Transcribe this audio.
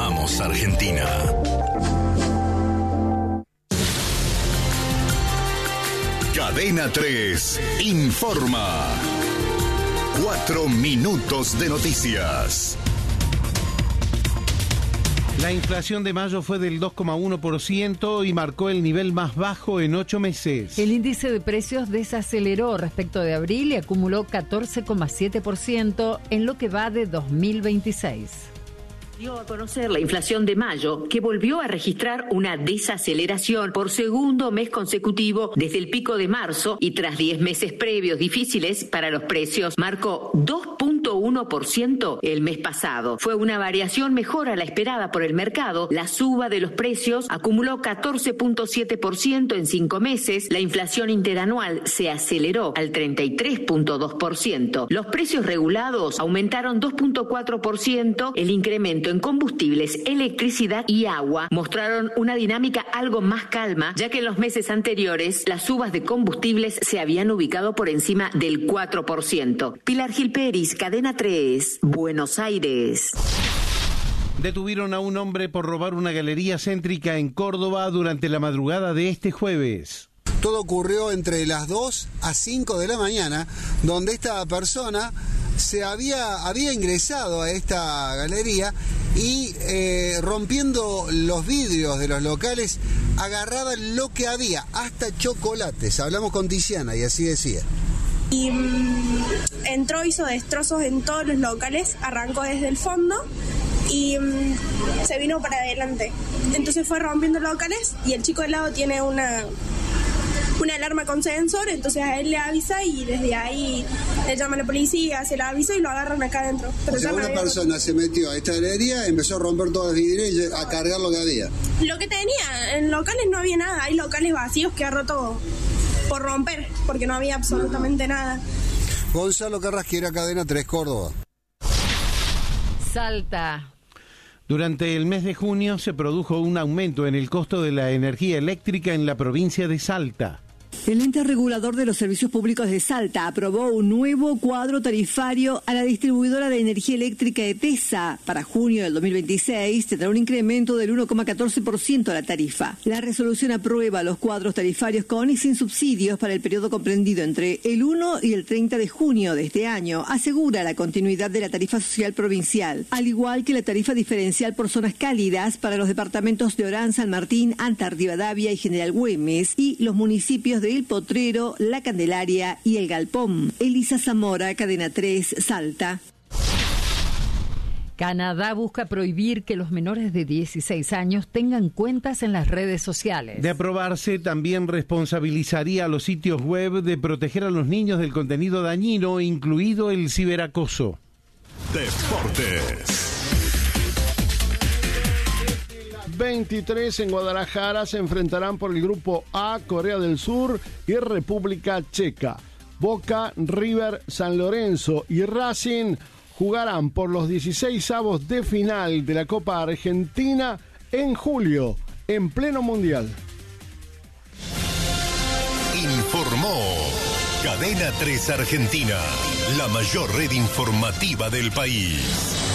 Amamos Argentina. Cadena 3 informa. 4 minutos de noticias. La inflación de mayo fue del 2,1% y marcó el nivel más bajo en 8 meses. El índice de precios desaceleró respecto de abril y acumuló 14,7% en lo que va de 2026. Dio a conocer la inflación de mayo, que volvió a registrar una desaceleración por segundo mes consecutivo desde el pico de marzo y tras 10 meses previos difíciles para los precios, marcó 2,1% el mes pasado. Fue una variación mejor a la esperada por el mercado. La suba de los precios acumuló 14,7% en 5 meses. La inflación interanual se aceleró al 33,2%. Los precios regulados aumentaron 2,4%. El incremento en combustibles, electricidad y agua mostraron una dinámica algo más calma, ya que en los meses anteriores las subas de combustibles se habían ubicado por encima del 4%. Pilar Gil Peris, Cadena 3, Buenos Aires. Detuvieron a un hombre por robar una galería céntrica en Córdoba durante la madrugada de este jueves. Todo ocurrió entre las 2 a 5 de la mañana, donde esta persona se había ingresado a esta galería y rompiendo los vidrios de los locales agarraba lo que había, hasta chocolates. Hablamos con Tiziana y así decía. Y entró, hizo destrozos en todos los locales, arrancó desde el fondo y se vino para adelante. Entonces fue rompiendo locales y el chico de lado tiene una alarma con sensor, entonces a él le avisa y desde ahí le llama a la policía, se la avisa y lo agarran acá adentro. Pero o sea, una persona se metió a esta galería, empezó a romper todas las vidrieras y a cargar lo que había. Lo que tenía, en locales no había nada, hay locales vacíos que agarró todo por romper, porque no había absolutamente nada. Gonzalo Carrasquera, Cadena 3, Córdoba. Salta. Durante el mes de junio se produjo un aumento en el costo de la energía eléctrica en la provincia de Salta. El ente regulador de los servicios públicos de Salta aprobó un nuevo cuadro tarifario a la distribuidora de energía eléctrica ETESA. Para junio del 2026 tendrá un incremento del 1,14% a la tarifa. La resolución aprueba los cuadros tarifarios con y sin subsidios para el periodo comprendido entre el 1 y el 30 de junio de este año. Asegura la continuidad de la tarifa social provincial, al igual que la tarifa diferencial por zonas cálidas para los departamentos de Orán, San Martín, Antar, Rivadavia y General Güemes y los municipios de El Potrero, La Candelaria y El Galpón. Elisa Zamora, Cadena 3, Salta. Canadá busca prohibir que los menores de 16 años tengan cuentas en las redes sociales. De aprobarse, también responsabilizaría a los sitios web de proteger a los niños del contenido dañino, incluido el ciberacoso. Deportes. 23 en Guadalajara se enfrentarán por el grupo A, Corea del Sur y República Checa. Boca, River, San Lorenzo y Racing jugarán por los 16avos de final de la Copa Argentina en julio, en pleno mundial. Informó Cadena 3 Argentina, la mayor red informativa del país.